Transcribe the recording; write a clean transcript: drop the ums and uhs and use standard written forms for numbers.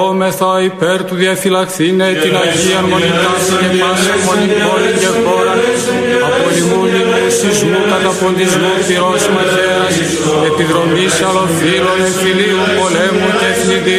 Όμεθα υπέρ του διαφυλαχθήνε την Αγία Μονιτάση και πάσα μονή πόλη και χώρα, από λοιμού σεισμού, καταποντισμού, πυρός μαχαίρας, επιδρομής αλλοφύλων, εμφυλίου, πολέμου και εθνιδίου.